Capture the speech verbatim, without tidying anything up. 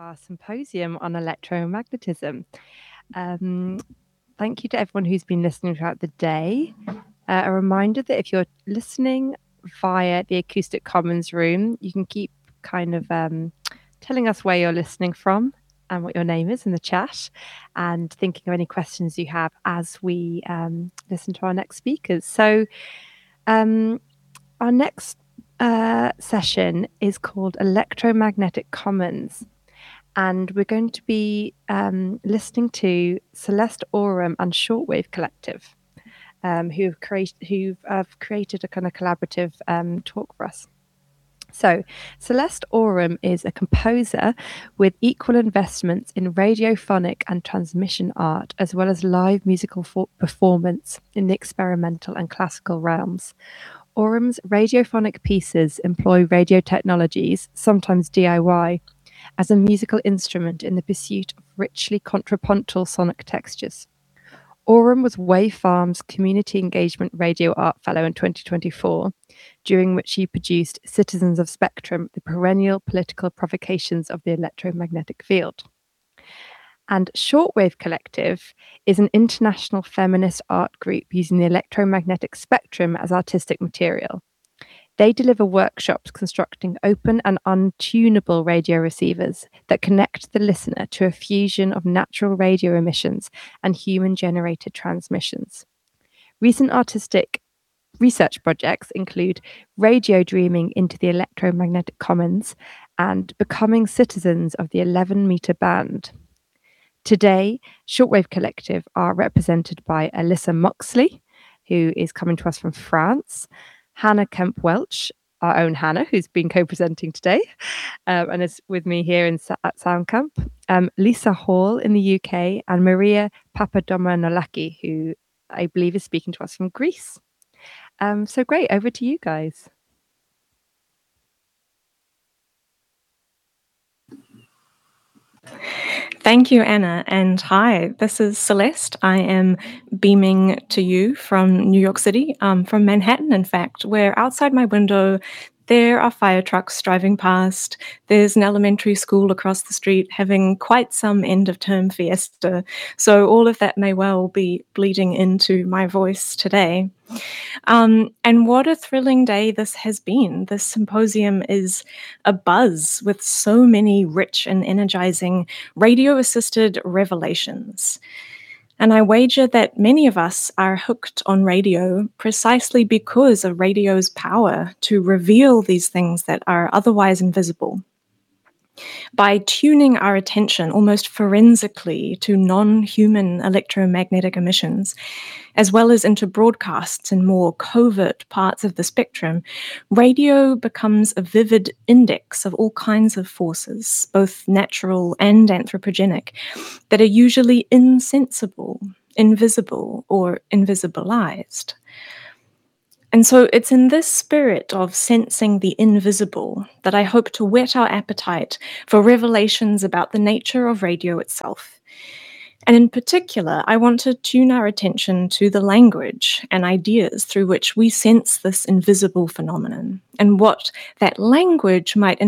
our symposium on electromagnetism. Um, thank you to everyone who's been listening throughout the day. Uh, a reminder that if you're listening via the Acoustic Commons room, you can keep kind of um, telling us where you're listening from and what your name is in the chat, and thinking of any questions you have as we um, listen to our next speakers. So um, our next uh, session is called Electromagnetic Commons. And we're going to be um, listening to Celeste Aurum and Shortwave Collective, um, who've, create, who've uh, created a kind of collaborative um, talk for us. So Celeste Aurum is a composer with equal investments in radiophonic and transmission art, as well as live musical for- performance in the experimental and classical realms. Aurum's radiophonic pieces employ radio technologies, sometimes D I Y, as a musical instrument in the pursuit of richly contrapuntal sonic textures. Aurum was Wave Farm's Community Engagement Radio Art Fellow in twenty twenty-four, during which he produced Citizens of Spectrum, the perennial political provocations of the electromagnetic field. And Shortwave Collective is an international feminist art group using the electromagnetic spectrum as artistic material. They deliver workshops constructing open and untunable radio receivers that connect the listener to a fusion of natural radio emissions and human-generated transmissions. Recent artistic research projects include radio dreaming into the electromagnetic commons and becoming citizens of the eleven meter band. Today, Shortwave Collective are represented by Alyssa Moxley, who is coming to us from France, Hannah Kemp-Welch, our own Hannah, who's been co-presenting today, um, and is with me here in, at Soundcamp, um, Lisa Hall in the U K, and Maria Papadomanolaki, who I believe is speaking to us from Greece. Um, so great, over to you guys. Thank you, Anna, and hi, this is Celeste. I am beaming to you from New York City, um, from Manhattan, in fact, where outside my window there are fire trucks driving past. There's an elementary school across the street having quite some end-of-term fiesta. So all of that may well be bleeding into my voice today. Um, and what a thrilling day this has been. This symposium is abuzz with so many rich and energizing radio-assisted revelations. And I wager that many of us are hooked on radio precisely because of radio's power to reveal these things that are otherwise invisible. By tuning our attention almost forensically to non-human electromagnetic emissions, as well as into broadcasts in more covert parts of the spectrum, radio becomes a vivid index of all kinds of forces, both natural and anthropogenic, that are usually insensible, invisible, or invisibilized. And so it's in this spirit of sensing the invisible that I hope to whet our appetite for revelations about the nature of radio itself. And in particular, I want to tune our attention to the language and ideas through which we sense this invisible phenomenon, and what that language might